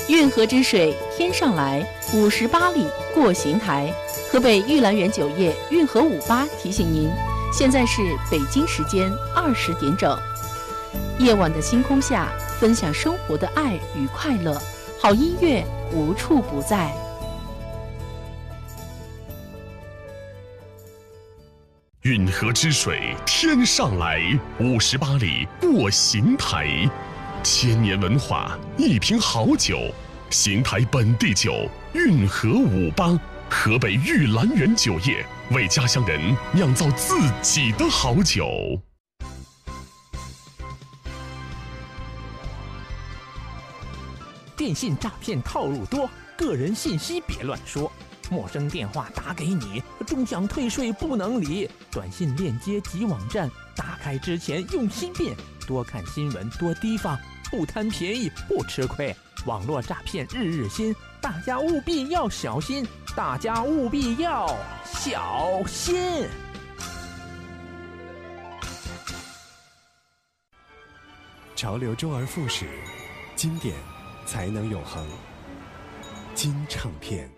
运河之水天上来，58里过邢台。河北玉兰园酒业运河58提醒您，现在是北京时间20点整。夜晚的星空下，分享生活的爱与快乐，好音乐无处不在。 运河之水天上来，58里过邢台。千年文化，一瓶好酒，邢台本地酒运河58，河北玉兰园酒业为家乡人酿造自己的好酒。 电信诈骗套路多，个人信息别乱说。陌生电话打给你，终享退税不能理。短信链接及网站，打开之前用心辨，多看新闻，多提防，不贪便宜不吃亏。网络诈骗日日新，大家务必要小心，大家务必要小心。 潮流周而复始，经典才能永恒。金唱片。